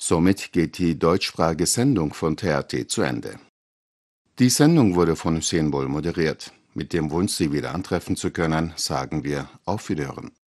Somit geht die deutschsprachige Sendung von TRT zu Ende. Die Sendung wurde von Hüseyin Bol moderiert. Mit dem Wunsch, Sie wieder antreffen zu können, sagen wir auf Wiederhören.